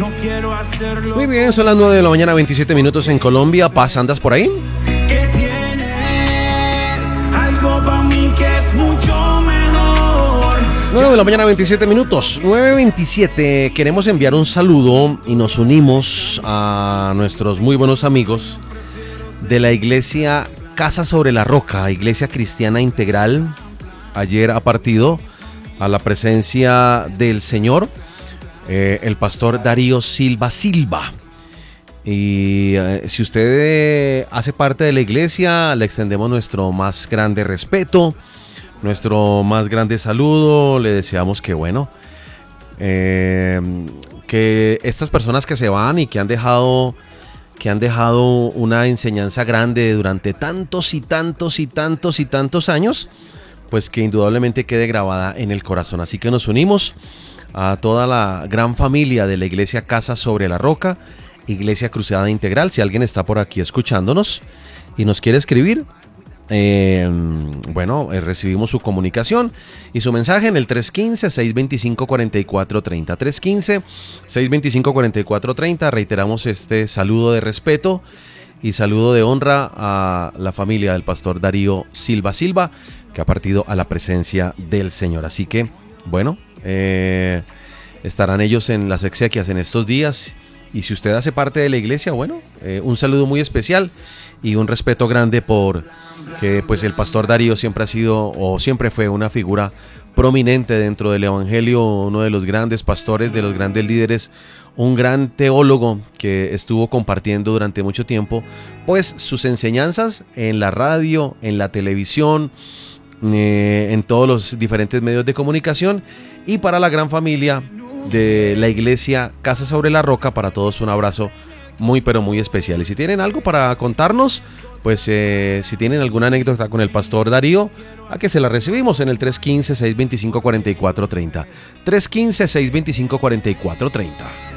Muy bien, son las 9 de la mañana, 27 minutos en Colombia. Paz, ¿andas por ahí? Que tienes algo para mí que es mucho mejor. 9 de la mañana, 27 minutos. 9:27. Queremos enviar un saludo y nos unimos a nuestros muy buenos amigos de la iglesia Casa sobre la Roca, iglesia cristiana integral. Ayer ha partido a la presencia del Señor el pastor Darío Silva. Y si usted hace parte de la iglesia, le extendemos nuestro más grande respeto, nuestro más grande saludo. Le deseamos que que estas personas que se van y que han dejado una enseñanza grande durante tantos años, pues que indudablemente quede grabada en el corazón. Así que nos unimos a toda la gran familia de la iglesia Casa sobre la Roca, iglesia Cruzada Integral. Si alguien está por aquí escuchándonos y nos quiere escribir, recibimos su comunicación y su mensaje en el 315-625-4430. 315-625-4430. Reiteramos este saludo de respeto y saludo de honra a la familia del pastor Darío Silva, que ha partido a la presencia del Señor. Así que, estarán ellos en las exequias en estos días. Y si usted hace parte de la iglesia, un saludo muy especial y un respeto grande por que pues el pastor Darío siempre fue una figura prominente dentro del evangelio, uno de los grandes pastores, de los grandes líderes, un gran teólogo que estuvo compartiendo durante mucho tiempo pues sus enseñanzas en la radio, en la televisión, en todos los diferentes medios de comunicación. Y para la gran familia de la iglesia Casa sobre la Roca, para todos un abrazo muy pero muy especial. Y si tienen algo para contarnos, pues si tienen alguna anécdota con el pastor Darío, a que se la recibimos en el 315-625-4430. 315-625-4430.